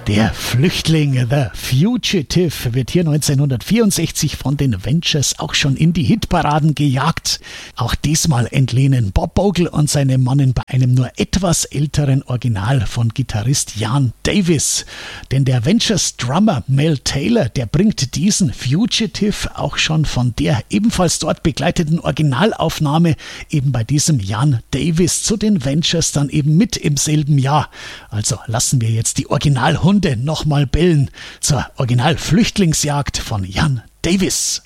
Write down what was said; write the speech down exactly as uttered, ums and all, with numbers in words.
Der Flüchtling, The Fugitive, wird hier neunzehnhundertvierundsechzig von den Ventures auch schon in die Hitparaden gejagt. Auch diesmal entlehnen Bob Bogle und seine Mannen bei einem nur etwas älteren Original von Gitarrist Jan Davis. Denn der Ventures Drummer Mel Taylor, der bringt diesen Fugitive auch schon von der ebenfalls dort begleiteten Originalaufnahme eben bei diesem Jan Davis zu den Ventures dann eben mit im selben Jahr. Also lassen wir jetzt die Originalhunde nochmal bellen zur Original-Flüchtlingsjagd von Jan Davis.